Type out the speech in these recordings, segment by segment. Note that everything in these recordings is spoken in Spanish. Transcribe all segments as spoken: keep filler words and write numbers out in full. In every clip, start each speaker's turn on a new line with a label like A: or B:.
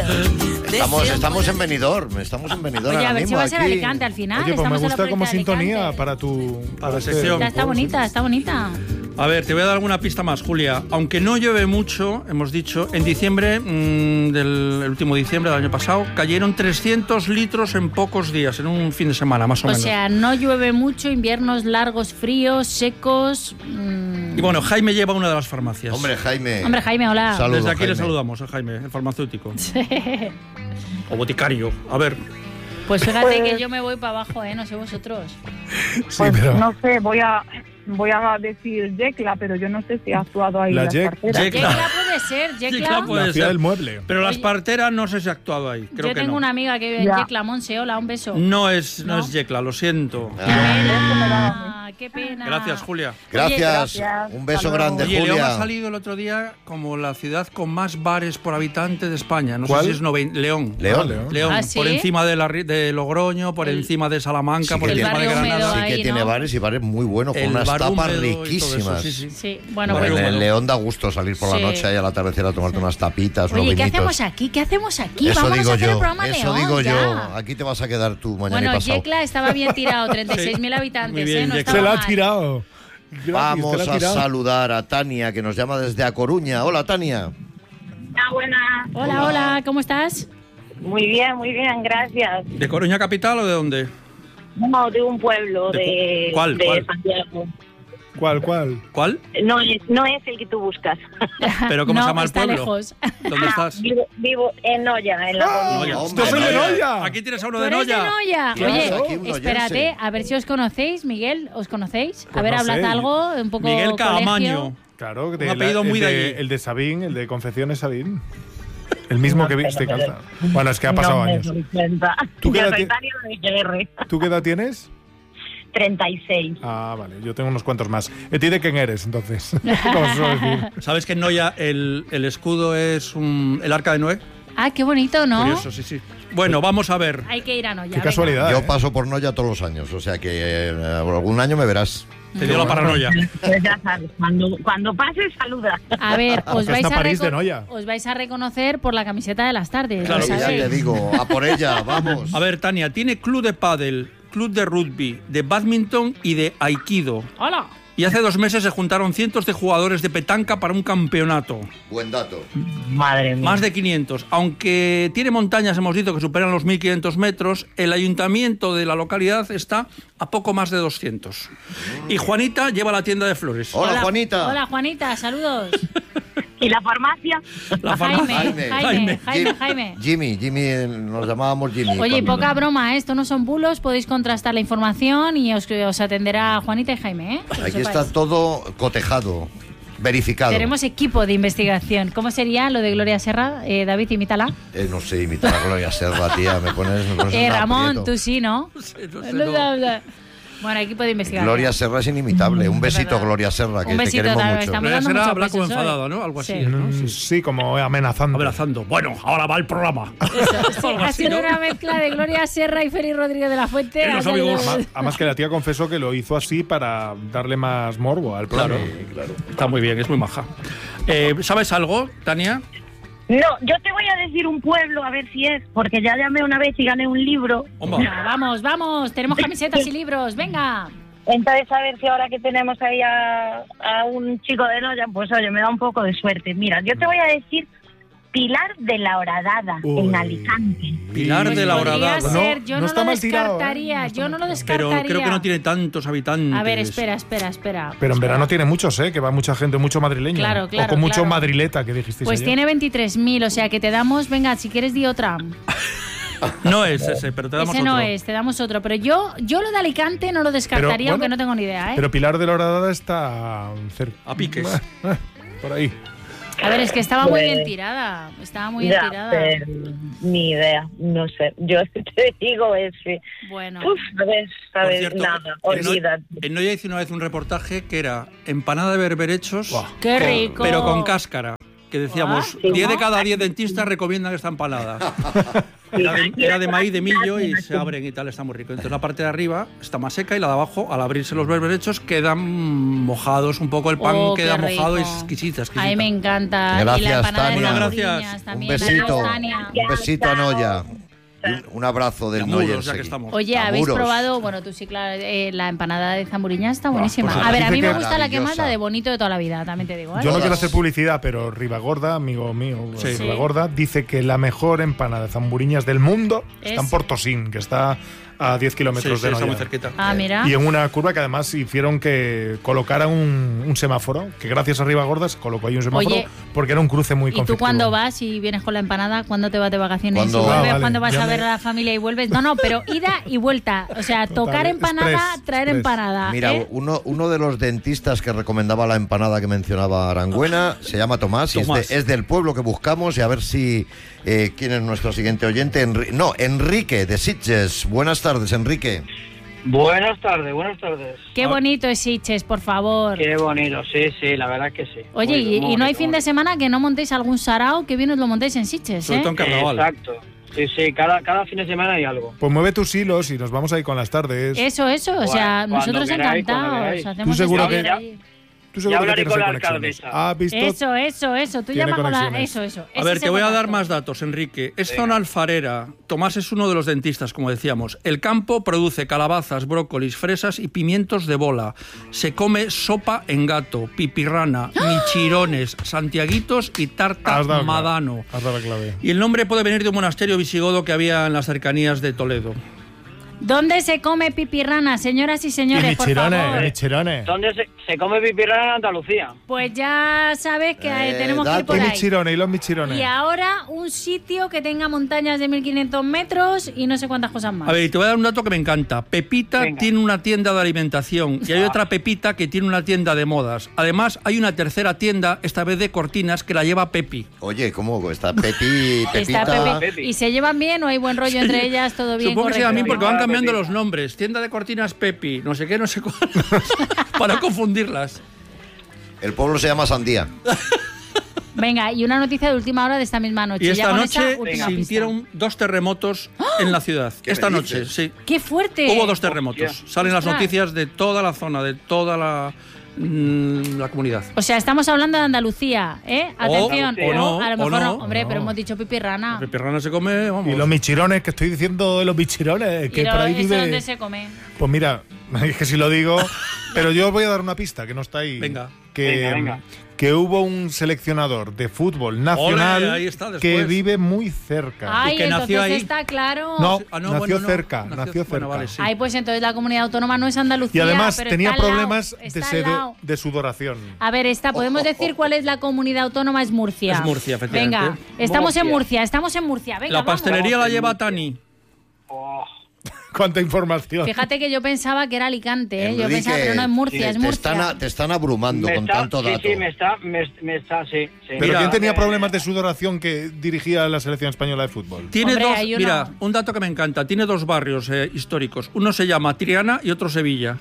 A: Estamos, estamos en Benidorm, estamos en Benidorm.
B: Oye, a ver
A: mismo,
B: si va a ser
A: aquí.
B: Alicante al final.
C: Oye, pues me
B: Estamos en la
C: gusta como
B: provincia de
C: sintonía
B: Alicante.
C: para tu
D: Para la
C: este-
D: sección.
B: Ya está bonita, está bonita.
D: A ver, te voy a dar alguna pista más, Julia. Aunque no llueve mucho, hemos dicho, en diciembre, mmm, del el último diciembre del año pasado, cayeron trescientos litros en pocos días, en un fin de semana, más o,
B: O
D: menos.
B: sea, no llueve mucho, inviernos largos, fríos, secos. mmm.
D: Y bueno, Jaime lleva una de las farmacias.
A: Hombre, Jaime.
B: Hombre, Jaime, hola.
A: Saludos,
D: Desde aquí
A: Jaime.
D: le saludamos a Jaime, el farmacéutico. O boticario. A ver,
B: Pues fíjate que yo me voy para abajo, ¿eh? No sé vosotros.
C: Sí,
E: Pues
C: pero
E: no sé, voy a voy a decir Yecla, pero yo no sé si ha actuado ahí
C: La
E: las
C: Yec-
E: parteras.
D: Yecla.
B: Yecla puede ser, Yecla.
D: Yecla puede
C: la ciudad
D: ser.
C: del mueble.
D: Pero las
B: Oye.
D: parteras no sé si ha actuado ahí. Creo
B: Yo
D: que
B: tengo
D: no.
B: una amiga que vive en
E: Ya.
B: Yecla, Monse, hola, un beso.
D: No es, no,
B: ¿No?
D: es Yecla, lo siento.
B: Qué pena, qué pena.
D: Gracias, Julia.
A: Gracias.
E: gracias.
A: Un beso
E: Hasta luego.
A: grande,
D: Oye, León ha
A: Julia.
D: salido el otro día como la ciudad con más bares por habitante de España. No
C: ¿Cuál?
D: sé si es noven... León.
A: León.
C: Ah, León.
D: León,
B: ¿Ah, sí?
D: por encima de, la, ri- de Logroño, por
B: El-
D: encima de Salamanca,
A: Sí
D: por
A: que
D: encima de
B: tiene-
D: Granada.
B: húmedo
A: Sí que
B: ahí,
A: tiene
B: ¿no?
A: bares y bares muy buenos, con
D: El
A: unas
D: bar
A: tapas
D: húmedo y todo eso,
A: riquísimas.
D: sí, sí.
B: Sí, bueno,
A: Bueno,
B: pues...
A: en León da gusto salir por
B: Sí.
A: la noche ahí al atardecer a tomarte unas tapitas, unos
B: Oye, ¿qué
A: vinitos.
B: hacemos aquí? ¿Qué hacemos aquí?
A: Eso
B: Vamos
A: digo
B: a hacer el
A: yo,
B: programa
A: eso
B: León,
A: digo
B: ya.
A: yo. Aquí te vas a quedar tú mañana
B: Bueno,
A: y pasado.
B: Yecla estaba bien tirado, treinta y seis mil
D: Sí.
B: habitantes,
D: Muy bien,
B: ¿eh? No
D: Yecla.
B: estaba
C: Se la ha
B: mal.
C: tirado. Gratis, te
A: Vamos
C: la ha
A: a
C: tirado.
A: saludar a Tania, que nos llama desde A Coruña. Hola, Tania.
E: Ah, buena.
B: Hola, hola, ¿cómo estás?
E: Muy bien, muy bien, gracias.
D: ¿De Coruña capital o de dónde?
E: No, de un pueblo
D: ¿De
E: de,
D: cu- cuál,
E: de
D: cuál?
E: Santiago.
C: ¿Cuál, cuál?
D: ¿Cuál?
E: No es, no es el que tú buscas.
D: ¿Pero cómo
B: no,
D: se llama el
B: está
D: pueblo?
B: lejos.
D: ¿Dónde estás?
E: Vivo, vivo en Noya, en la
C: ¡Ah!
E: Coruña.
D: Noya.
C: ¡Yo soy de
A: Noya.
C: Noya!
D: Aquí tienes a uno
B: ¿Tú
D: de
B: eres de
D: Noya.
B: Noya?
A: Claro,
B: Oye,
A: aquí un
B: espérate,
A: noyense.
B: a ver si os conocéis. Miguel, ¿os conocéis?
C: Pues
B: a ver,
C: no
B: hablad
C: sé.
B: algo, un poco
D: Miguel
B: colegio.
D: Caamaño.
C: Claro, de
D: Un apellido
C: la-
D: muy
C: el
D: de
C: de,
D: allí.
C: el de Sabín, el de Confecciones Sabín. El mismo
E: No
C: que
E: sé,
C: viste,
E: no me
C: calza. Bueno, es que ha pasado
E: no me
C: años.
E: doy cuenta.
C: ¿Tú qué
E: Yo
C: edad
E: soy
C: ti-
E: Tania de G R.
C: ¿Tú qué edad tienes?
E: treinta y seis.
C: Ah, vale, yo tengo unos cuantos más. ¿Y de quién eres, entonces? ¿Cómo se suele decir?
D: ¿Sabes que en Noya el, el escudo es un, el arca de Noé?
B: Ah, qué bonito, ¿no?
D: Curioso, sí, sí. Bueno, vamos a ver.
B: Hay que ir a Noya.
C: Qué
B: venga.
C: casualidad.
A: Yo
C: ¿eh?
A: paso por Noya todos los años, o sea que eh, algún año me verás.
D: Te dio la paranoia.
E: Pues ya sabes, cuando, cuando pases, saluda.
B: A ver, os
C: Está
B: vais a,
C: París de
B: reco-
C: Noya.
B: os vais a reconocer por la camiseta de las tardes.
D: Claro
B: lo
D: que
A: ya
B: sabéis.
A: te digo, a por ella, vamos.
D: A ver, Tania, tiene club de pádel, club de rugby, de badminton y de aikido.
B: ¡Hola!
D: Y hace dos meses se juntaron cientos de jugadores de petanca para un campeonato.
A: Buen dato.
E: Madre mía.
D: Más de quinientos. Aunque tiene montañas, hemos dicho, que superan los mil quinientos metros, el ayuntamiento de la localidad está a poco más de doscientos. Y Juanita lleva la tienda de flores.
A: Hola, Juanita.
B: Hola, Juanita, saludos.
E: ¿Y la farmacia?
D: La
B: Jaime,
D: farmacia.
B: Jaime, Jaime,
D: Jaime.
B: Jaime.
A: Jimmy, Jimmy, eh, nos llamábamos Jimmy.
B: Oye, y
A: cuando-
B: poca broma, ¿eh? Esto no son bulos, podéis contrastar la información y os, os atenderá Juanita y Jaime, ¿eh? Que lo
A: Aquí
B: sepáis.
A: está todo cotejado, verificado.
B: Tenemos equipo de investigación. ¿Cómo sería lo de Gloria Serra? Eh, David, imítala.
A: Eh, no sé imitar a Gloria Serra, tía, me pones... Me pones en
B: Eh,
A: un
B: Ramón,
A: aprieto.
B: tú sí, ¿no?
D: No sé, no sé, no.
B: Bueno, equipo de investigación.
A: Gloria Serra es inimitable. Un besito,
B: verdad.
A: Gloria Serra, que
B: Un
A: te
B: besito,
A: queremos
B: David,
A: mucho.
B: estamos
D: Gloria
B: dando
D: Serra
B: muchos
D: habla como
B: besos hoy.
D: enfadada, ¿no? Algo así,
B: Sí.
D: ¿no?
C: Mm, Sí, como amenazando.
D: Abrazando. Bueno, ahora va el programa.
B: Eso, sí,
D: Algo
B: ha
D: así,
B: sido
D: ¿no?
B: una mezcla de Gloria Serra y Félix Rodríguez de la Fuente.
D: Y los
B: Ha salido-
D: amigos.
C: Además, además que la tía confesó que lo hizo así para darle más morbo al
D: Claro,
C: programa.
D: claro. Está muy bien, es muy maja. Eh, ¿Sabes algo, Tania?
E: No, yo te voy a decir un pueblo, a ver si es, porque ya llamé una vez y gané un libro.
D: Hombre.
B: Venga, vamos, vamos, tenemos camisetas y libros, venga.
E: Entonces, a ver si ahora que tenemos ahí a, a un chico de Noya, pues oye, me da un poco de suerte. Mira, yo te voy a decir Pilar de la Horadada,
C: Uy.
E: en Alicante.
D: Pilar
B: Pues
D: de la
B: podría
D: Horadada.
B: ser,
C: No,
B: yo
C: no
B: no,
C: está
B: lo
C: mal tirado, ¿eh?
B: descartaría,
C: No está
B: yo
C: mal
B: no lo
D: Pero
B: descartaría.
D: creo que no tiene tantos habitantes.
B: A ver, espera, espera, espera.
C: Pero en
B: Espera.
C: verano tiene muchos, ¿eh? Que va mucha gente, mucho madrileño.
B: Claro, claro,
C: O con mucho
B: claro.
C: madrileta, que dijisteis
B: Pues
C: ayer.
B: tiene veintitrés mil, o sea que te damos, venga, si quieres di otra.
D: No es ese, pero te damos
B: Ese
D: otro.
B: no es, te damos otro. Pero yo, yo lo de Alicante no lo descartaría,
C: Pero, bueno,
B: aunque no tengo ni idea, ¿eh?
C: Pero Pilar de la Horadada está cerca.
D: A piques.
C: Por ahí.
B: A ver, es que estaba muy
E: Pues-
B: bien tirada. Estaba muy bien
E: Ya,
B: tirada.
E: pero ni idea, no sé. Yo te digo ese.
B: Bueno.
E: Uf, a ver, a
D: Por
E: ver,
D: cierto,
E: nada,
D: en Noy-
E: olvídate.
D: En Noya hice una vez un reportaje que era empanada de berberechos,
C: Buah.
B: Qué
D: con-
B: rico.
D: pero con cáscara. que decíamos,
E: Ah,
D: diez de
E: ¿no?
D: cada diez dentistas recomiendan esta empanada. Era de, era de maíz, de millo y se abren y tal, está muy rico. Entonces la parte de arriba está más seca y la de abajo, al abrirse los berberechos, quedan mojados un poco, el pan
B: Oh,
D: queda
B: qué
D: mojado y
B: rico.
D: es exquisita, exquisita.
B: A mí me encanta.
A: Gracias,
B: y la empanada
A: Tania.
B: de
D: Gracias.
B: Zamuriñas
A: Un
B: también.
A: besito,
B: Adiós, Tania.
A: un besito a Noya. Un, un abrazo del
D: De muros,
A: Noya.
D: ya que
A: enseguida.
D: estamos.
B: Oye, ¿habéis
A: Amuros.
B: probado? Bueno, tú sí, claro, eh, la empanada de Zamuriñas está buenísima.
C: pues
B: A ver, a
C: dice
B: mí me
C: que-
B: gusta la que más, la
A: Maravillosa.
B: de bonito de toda la vida, también te digo. ¿eh?
C: Yo no quiero
A: Todas.
C: hacer publicidad, pero Ribagorda, amigo mío,
D: Sí.
C: Ribagorda, dice que la mejor empanada de Zamburiñas del mundo está en
B: Es-
C: Portosín, que está a diez
D: Sí,
C: kilómetros
D: sí,
C: de
D: está muy
C: Noya.
D: cerquita.
B: Ah, mira.
C: Y en una curva que además hicieron que colocara un, un semáforo, que gracias a Ribagorda se colocó ahí un semáforo,
B: Oye,
C: porque era un cruce muy
B: ¿Y tú
C: conflictivo.
B: cuando vas y vienes con la empanada? ¿Cuándo te vas de vacaciones
A: ¿Cuándo?
B: y vuelves?
C: Ah, vale,
B: ¿Cuándo vas
C: ya
B: a ver
C: me-
B: a la familia y vuelves? No, no, pero ida y vuelta. O sea, tocar empanada,
C: express,
B: traer
C: express.
B: empanada.
A: Mira,
B: ¿eh?
A: uno, uno de los dentistas que recomendaba la empanada que mencionaba Arangüena se llama Tomás, y es,
D: Tomás.
A: de- es del pueblo que buscamos, y a ver si eh, quién es nuestro siguiente oyente. Enri- no, Enrique de Sitges. Buenas tardes, Enrique.
F: Buenas tardes, buenas tardes.
B: Qué bonito es Sitges, por favor.
F: Qué bonito, sí, sí, la verdad que sí.
B: Oye,
F: Muy-
B: y,
F: muy
B: y no hay
F: bonito,
B: fin
F: muy
B: de semana que no montéis algún sarao, que bien os lo montéis en Sitges,
D: Sobre
B: ¿eh?
D: todo en carnaval.
F: Exacto. Sí, sí, cada, cada fin de semana hay algo.
C: Pues mueve tus hilos y nos vamos ahí con las tardes.
B: Eso, eso, o sea,
F: Cuando
B: nosotros
F: queráis, cuando
B: encantados.
F: queráis.
B: Hacemos
C: Tú seguro
B: este
C: que-
B: ahí.
C: Tú
F: Ya
C: seguro que
F: hablaré
C: tienes
F: con la
C: conexiones.
F: alcaldesa.
C: ¿Has visto?
B: Eso, eso, eso. Tú
C: Tiene
B: llama con la...
C: conexiones.
B: Eso, eso.
D: A
B: Ese
D: ver,
B: es
D: te
B: el
D: voy a dar
B: contacto.
D: más datos, Enrique. Es zona alfarera. Tomás es uno de los dentistas, como decíamos. El campo produce calabazas, brócolis, fresas y pimientos de bola. Se come sopa en gato, pipirrana, michirones, santiaguitos y tarta
C: Has dado
D: madano.
C: clave. Has dado la clave.
D: Y el nombre puede venir de un monasterio visigodo que había en las cercanías de Toledo.
B: ¿Dónde se come pipirrana, señoras y señores,
C: y
B: por
C: michirones,
B: favor?
C: y michirones.
F: ¿Dónde se, se come pipirana en Andalucía?
B: Pues ya sabes que eh,
A: Eh,
B: tenemos que ir
A: dato.
B: por
C: Y
B: ahí.
C: michirones, y los michirones.
B: Y ahora un sitio que tenga montañas de mil quinientos metros y no sé cuántas cosas más.
D: A ver, y te voy a dar un dato que me encanta. Pepita
F: Venga.
D: tiene una tienda de alimentación y hay otra Pepita que tiene una tienda de modas. Además, hay una tercera tienda, esta vez de cortinas, que la lleva Pepi.
A: Oye, ¿cómo está Pepi,
B: Está
A: Pepita?
B: Pepe. ¿Y se llevan bien o hay buen rollo entre ellas? ¿Todo bien?
D: Supongo que se llama bien
B: correcto?
D: porque van
F: Hola,
D: cambiando
F: Pepita.
D: los nombres. Tienda de cortinas Pepi, no sé qué, no sé cuál. Para confundirlas.
A: El pueblo se llama Sandía.
B: Venga, y una noticia de última hora de esta misma noche.
D: Y
B: Ya
D: esta
B: con
D: noche
B: esa última
D: sintieron dos terremotos en la ciudad.
A: ¿Qué
D: Esta
A: me
D: noche,
A: dices?
D: sí.
B: pista. ¡Qué fuerte!
D: Hubo dos terremotos.
F: Hostia.
D: Salen las
B: Ostras.
D: noticias de toda la zona, de toda la, mm, la comunidad.
B: O sea, estamos hablando de Andalucía, ¿eh?
D: O-
B: Atención.
D: o no,
B: a lo
D: o
B: mejor
D: no.
B: no. Hombre,
C: No.
B: pero hemos dicho pipirrana.
D: La pepirrana se come, vamos.
C: Y los michirones, que estoy diciendo de los michirones, que
B: ¿Y
C: por
B: lo-
C: ahí
B: eso
C: vive...
B: dónde se come?
C: Pues mira, es que si lo digo, pero yo os voy a dar una pista que no está ahí.
D: Venga.
C: Que,
F: Venga, venga.
C: que hubo un seleccionador de fútbol nacional
D: Ole, ahí está, después.
C: que vive muy cerca.
B: Ay,
D: que nació
B: entonces
D: ahí.
B: está claro.
C: No,
D: Ah, no,
C: nació
D: bueno, no.
C: cerca,
D: Nació-
C: nació,
D: bueno,
C: cerca.
D: vale, sí.
B: Ay, pues entonces la comunidad autónoma no es
C: Y
B: Andalucía,
C: además
B: pero
C: tenía
B: está al lado,
C: problemas de,
B: está al
C: sed-
B: lado.
C: de sudoración.
B: A ver, esta, ¿podemos decir cuál es la comunidad autónoma? Es Murcia.
D: Es Murcia, efectivamente.
B: Venga, estamos en
F: Murcia.
B: Murcia, estamos en Murcia. Venga,
D: La
B: vamos.
D: pastelería la
F: Vamos,
D: lleva
F: Murcia.
D: Tani.
F: Oh,
C: Cuánta información.
B: Fíjate que yo pensaba que era Alicante, ¿eh? Yo
A: Enrique,
B: pensaba, pero no es Murcia,
F: sí,
B: es
A: Te
B: Murcia.
A: están, a- te están abrumando
F: me
A: con
F: está,
A: tanto
F: sí,
A: dato.
F: sí, me está, me, me está, sí. sí.
C: Pero
D: Mira,
C: ¿quién tenía
F: eh,
C: problemas de sudoración que dirigía la selección española de fútbol?
D: Tiene
B: Hombre,
D: dos,
B: hay uno-
D: mira, un dato que me encanta. Tiene dos barrios eh, históricos. Uno se llama Triana y otro Sevilla.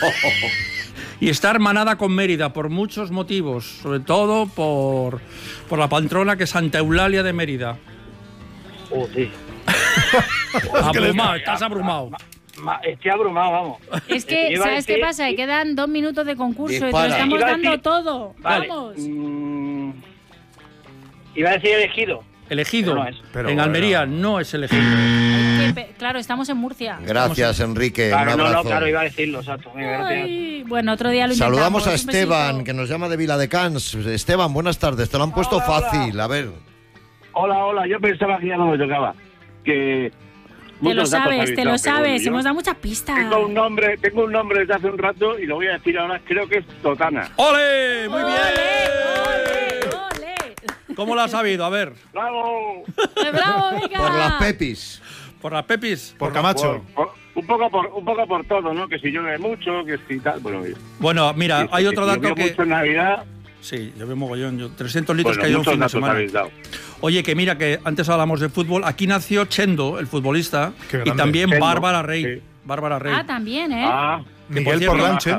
D: Y está hermanada con Mérida por muchos motivos, sobre todo por, por la patrona que es Santa Eulalia de Mérida.
F: Oh, sí.
D: Abrumado, estás abrumado.
F: Ma- Estoy abrumado, vamos.
B: Es que,
F: Iba a
B: ¿sabes qué
F: decir-
B: pasa? Que quedan dos minutos de concurso y te lo
A: Dispara.
B: estamos
F: Iba a
B: dando
F: decir-
B: todo.
F: Vale.
B: Vamos.
F: mm, iba a decir elegido.
D: Elegido.
F: No es.
C: Pero
D: en
C: bueno.
D: Almería no es elegido.
B: Ay, que pe- claro, estamos en Murcia.
A: Gracias, Enrique.
F: Claro,
A: un
F: no,
A: abrazo.
F: no, claro, iba a decirlo, exacto. Venga, gracias.
B: Ay, bueno, otro día lo intentamos.
A: Saludamos a
B: Un
A: Esteban,
B: besito.
A: que nos llama de Viladecans. Esteban, buenas tardes. Te lo han puesto
G: Hola, hola.
A: fácil. A ver.
G: Hola, hola, yo pensaba que ya no me tocaba. Que
B: Te lo
G: muchos datos
B: sabes,
G: habéis
B: te
G: dado,
B: lo
G: pero
B: sabes.
G: bueno, yo
B: Hemos dado muchas pistas.
G: Tengo un nombre, tengo un nombre desde hace un rato y lo voy a decir ahora, creo que es Totana.
D: ¡Ole! ¡Muy
B: ¡Ole,
D: bien!
B: ole, ole!
D: ¿Cómo lo has sabido? A ver,
G: ¡Bravo!
B: ¡Eh, ¡Bravo, venga!
A: Por las Pepis.
D: por las Pepis.
C: Por Camacho.
G: Por- por- un poco por un poco por todo, ¿no? Que si llueve mucho, que si tal, bueno, que-
D: Bueno, mira,
G: que-
D: hay
G: que
D: otro
G: si
D: dato
G: llovió
D: que...
G: mucho en Navidad,
D: Sí, yo veo mogollón. Yo, trescientos litros
G: bueno,
D: que hay un
G: muchos
D: fin de
G: datos
D: semana.
G: habéis dado.
D: Oye, que mira, que antes hablamos de fútbol. Aquí nació Chendo, el futbolista.
C: Qué
D: Y
C: grande.
D: también
G: Chendo,
D: Bárbara Rey.
G: sí.
D: Bárbara Rey.
B: Ah, también, ¿eh?
A: Ah,
D: Que por
C: Miguel
D: cierto,
C: Porlán
G: baja.
C: Chendo.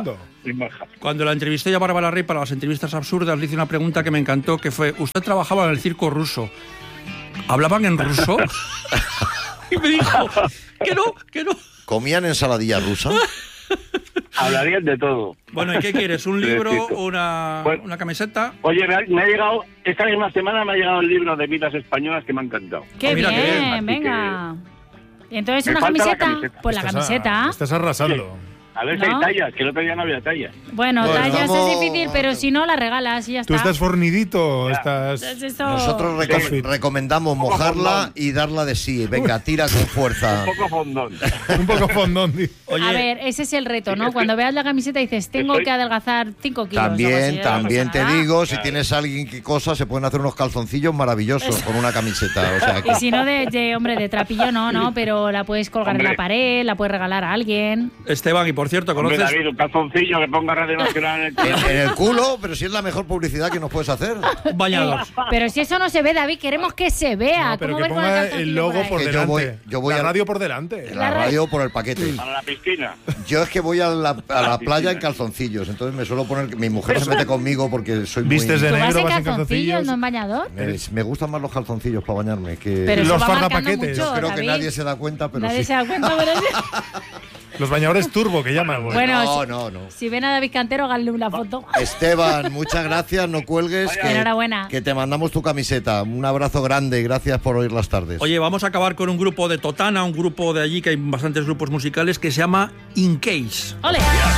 G: muy maja.
D: Cuando la entrevisté a Bárbara Rey para las entrevistas absurdas, le hice una pregunta que me encantó, que fue, ¿usted trabajaba en el circo ruso? ¿Hablaban en ruso? Y me dijo, que no, que no.
A: ¿Comían ensaladilla rusa?
G: Hablarían de todo.
D: Bueno, ¿y qué quieres? ¿Un libro,
G: Necesito.
D: una,
G: Bueno.
D: una camiseta?
G: Oye, me ha, me ha llegado, esta misma semana me ha llegado el libro de vidas españolas que me ha encantado.
B: ¡Qué
D: Oh, mira, qué bien.
B: bien!
G: Así
B: Venga. ¿Y entonces
G: Me
B: una
G: falta la
B: camiseta?
G: camiseta.
B: Pues la
C: Estás a-
B: camiseta.
C: Estás arrasando.
G: A ver si
B: ¿No?
G: hay tallas, que el otro día no había tallas.
B: Bueno,
A: Bueno,
B: tallas
A: vamos-
B: es difícil, pero si no, la regalas y ya
C: ¿Tú
B: está.
C: estás fornidito?
G: Ya.
C: Estás...
B: Es esto-
A: Nosotros reco-
C: Sí.
A: recomendamos mojarla y darla de sí. Venga, tira con fuerza.
G: Un poco fondón.
C: un poco fondón. tío.
D: Oye,
B: A ver, ese es el reto, ¿no? Cuando veas la camiseta dices, tengo
G: Estoy-
B: que adelgazar cinco kilos. o algo así,
A: También,
B: no
A: también
B: pasa
A: te
B: nada.
A: digo, si tienes a alguien que cosa, se pueden hacer unos calzoncillos maravillosos con una camiseta. O sea, que-
B: Y si no, de, de, hombre, de trapillo no, no, pero la puedes colgar en
G: Hombre.
B: la pared, la puedes regalar a alguien.
D: Esteban, y por cierto,
G: Hombre,
D: ¿conoces?
G: David, un calzoncillo que ponga Radio Nacional en el
A: en, en el culo, pero si es la mejor publicidad que nos puedes hacer.
D: Un bañador.
B: Pero si eso no se ve, David, queremos que se vea.
C: No, pero
B: ¿Cómo
C: que
B: ves con
C: ponga
B: calzoncillo
C: el logo
B: ahí?
C: por
A: Que yo
C: delante.
A: voy- yo voy
C: la
A: a-
C: radio por delante.
A: La radio por el paquete.
G: para la piscina.
A: Yo es que voy a la, a la playa en calzoncillos, entonces me suelo poner. Mi mujer se mete conmigo porque soy muy.
C: Vistes de
B: ¿Tú vas
C: negro,
B: en
C: vas en
B: calzoncillos,
C: calzoncillos.
B: no en bañador?
A: Me, me gustan más los calzoncillos para bañarme que.
B: Pero
C: Los
B: eso va marcando
C: fardapaquetes.
B: mucho,
A: Creo que
B: David.
A: nadie se da cuenta, pero
B: Nadie
A: sí.
B: se da cuenta, pero sí.
C: Los bañadores turbo que llaman. güey.
B: Bueno,
A: no,
B: si-
A: no, no.
B: Si ven a David Cantero, háganle una foto.
A: Esteban, muchas gracias, no cuelgues. Que,
B: Enhorabuena.
A: que te mandamos tu camiseta. Un abrazo grande y gracias por oír las tardes.
D: Oye, vamos a acabar con un grupo de Totana, un grupo de allí que hay bastantes grupos musicales que se llama In Case.
B: ¡Ole!